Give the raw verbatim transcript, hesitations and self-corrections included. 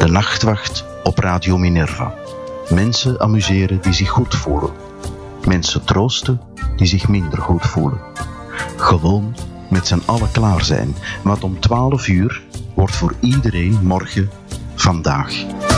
Nachtwacht op Radio Minerva. Mensen amuseren die zich goed voelen. Mensen troosten die zich minder goed voelen. Gewoon met z'n allen klaar zijn, want om twaalf uur wordt voor iedereen morgen vandaag.